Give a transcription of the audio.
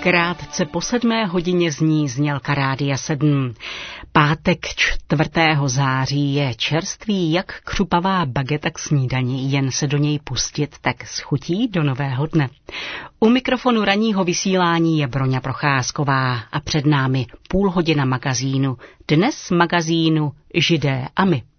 Krátce po 7 zní znělka Rádia 7. Pátek 4. září je čerstvý jak křupavá bageta k snídani, jen se do něj pustit, tak schutí do nového dne. U mikrofonu ranního vysílání je Broňa Procházková a před námi půl hodina magazínu. Dnes magazínu Židé a my.